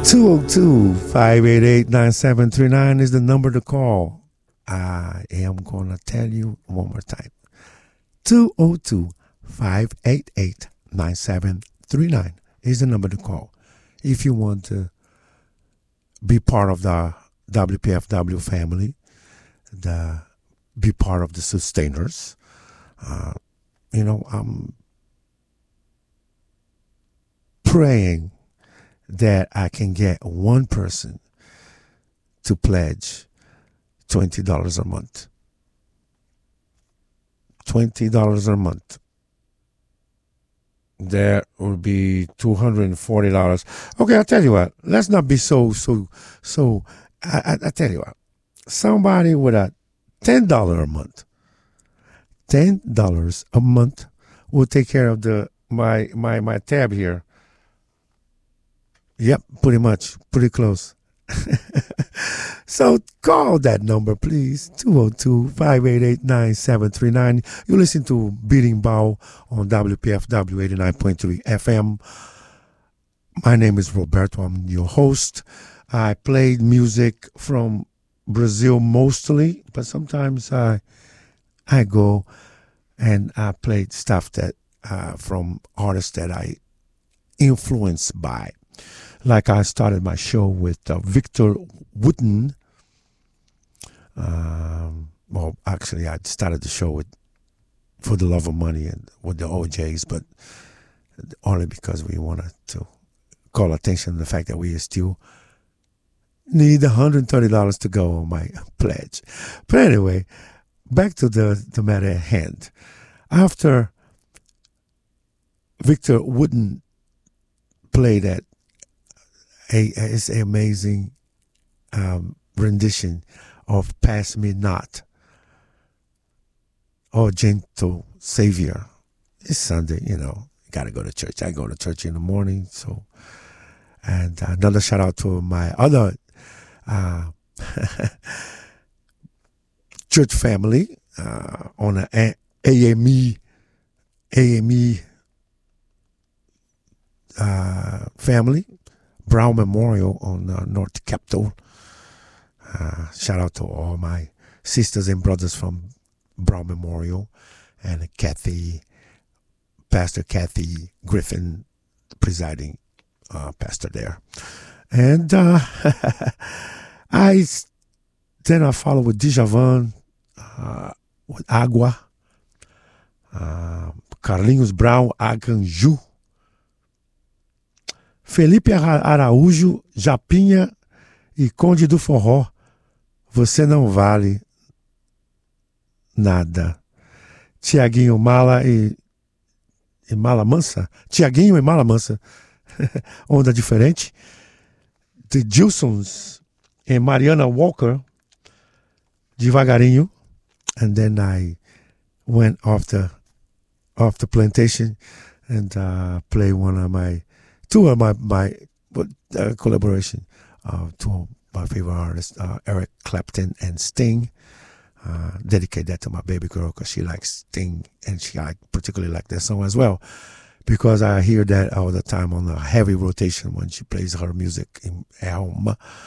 202-588-9739 is the number to call. I am going to tell you one more time. 202-588-9739 is the number to call. If you want to be part of the WPFW family, be part of the sustainers, I'm praying that I can get one person to pledge $20 a month. $20 a month. There will be $240. Okay, I'll tell you what. Let's not be so. I tell you what. Somebody with a $10 a month. $10 a month will take care of my tab here. Yep, pretty much. Pretty close. So call that number, please. 202-588-9739. You listen to Beating Bow on WPFW 89.3 FM. My name is Roberto. I'm your host. I played music from Brazil mostly, but sometimes I go and I played stuff that from artists that I influenced by. Like I started my show with Victor Wooten. Well, actually, I started the show with For the Love of Money and with the OJs, but only because we wanted to call attention to the fact that we still need $130 to go on my pledge. But anyway, back to the matter at hand. After Victor Wooten played that, it's an amazing rendition of Pass Me Not. Oh, gentle Savior. It's Sunday, got to go to church. I go to church in the morning. So, and another shout out to my other church family on the AME family. Brown Memorial on North Capitol. Shout out to all my sisters and brothers from Brown Memorial and Pastor Kathy Griffin, presiding pastor there. And I follow with Djavan, with Agua, Carlinhos Brown, Aganju, Felipe Araújo, Japinha e Conde do Forró. Você não vale nada. Tiaguinho Mala e Mala Mansa. Tiaguinho e Mala Mansa. Onda diferente. The Gilsons e Mariana Walker. Devagarinho. And then I went off the plantation and played two of my collaboration, two of my favorite artists, Eric Clapton and Sting. Dedicate that to my baby girl because she likes Sting and she particularly like that song as well because I hear that all the time on a heavy rotation when she plays her music in home.